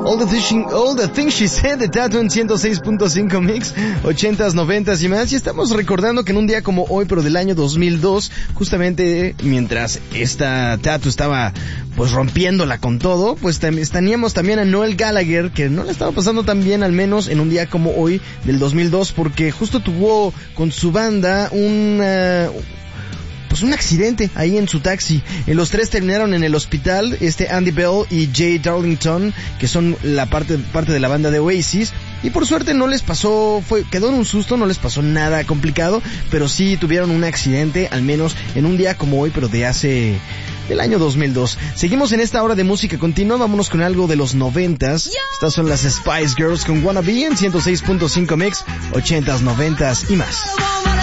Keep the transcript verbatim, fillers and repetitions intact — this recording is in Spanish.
All the, thing, all the Things She Said de Tattoo en ciento seis punto cinco Mix, ochentas, noventas y más. Y estamos recordando que en un día como hoy, pero del año dos mil dos, justamente mientras esta Tattoo estaba pues rompiéndola con todo, pues tam- teníamos también a Noel Gallagher, que no le estaba pasando tan bien, al menos en un día como hoy del dos mil dos, porque justo tuvo con su banda un... Uh, pues un accidente ahí en su taxi. Los tres terminaron en el hospital, este Andy Bell y Jay Darlington, que son la parte, parte de la banda de Oasis, y por suerte no les pasó, fue, quedó en un susto, no les pasó nada complicado, pero sí tuvieron un accidente, al menos en un día como hoy, pero de hace... del año dos mil dos. Seguimos en esta hora de música continua, vámonos con algo de los noventas. Estas son las Spice Girls con Wanna Be en ciento seis punto cinco Mix, ochentas, noventas y más.